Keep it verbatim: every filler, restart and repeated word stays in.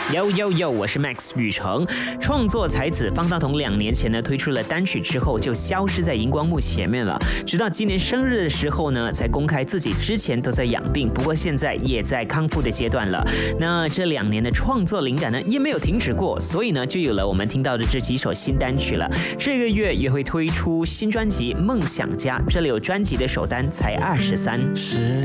Yo Yo Yo， 我是 Max 宇成。创作才子方大同两年前呢推出了单曲之后就消失在荧光幕前面了，直到今年生日的时候呢才公开自己之前都在养病，不过现在也在康复的阶段了。那这两年的创作灵感呢也没有停止过，所以呢就有了我们听到的这几首新单曲了。这个月也会推出新专辑《梦想家》，这里有专辑的首单才二十三。 时